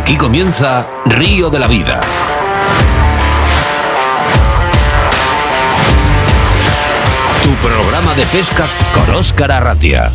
Aquí comienza Río de la Vida. Tu programa de pesca con Óscar Arratia.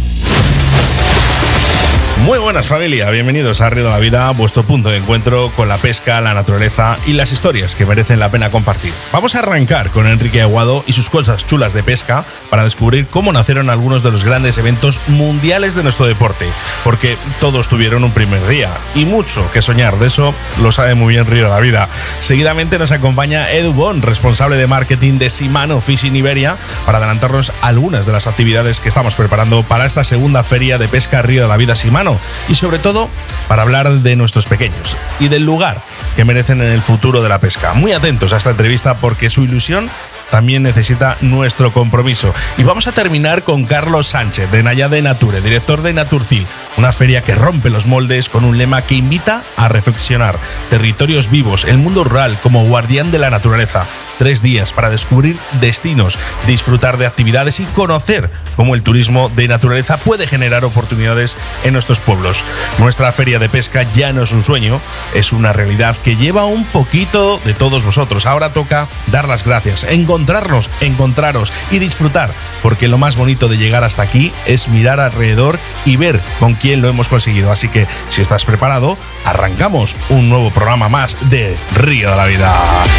Muy buenas, familia, bienvenidos a Río de la Vida, vuestro punto de encuentro con la pesca, la naturaleza y las historias que merecen la pena compartir. Vamos a arrancar con Enrique Aguado y sus cosas chulas de pesca para descubrir cómo nacieron algunos de los grandes eventos mundiales de nuestro deporte, porque todos tuvieron un primer día y mucho que soñar, de eso lo sabe muy bien Río de la Vida. Seguidamente nos acompaña Edu Bon, responsable de marketing de Shimano Fishing Iberia, para adelantarnos algunas de las actividades que estamos preparando para esta segunda feria de pesca Río de la Vida Shimano. Y sobre todo para hablar de nuestros pequeños y del lugar que merecen en el futuro de la pesca. Muy atentos a esta entrevista porque su ilusión también necesita nuestro compromiso. Y vamos a terminar con Carlos Sánchez, de Nayade Nature, director de Naturcil, una feria que rompe los moldes con un lema que invita a reflexionar. Territorios vivos, el mundo rural como guardián de la naturaleza. 3 días para descubrir destinos, disfrutar de actividades y conocer cómo el turismo de naturaleza puede generar oportunidades en nuestros pueblos. Nuestra feria de pesca ya no es un sueño, es una realidad que lleva un poquito de todos vosotros. Ahora toca dar las gracias, encontraros y disfrutar, porque lo más bonito de llegar hasta aquí es mirar alrededor y ver con quién lo hemos conseguido. Así que, si estás preparado, arrancamos un nuevo programa más de Río de la Vida.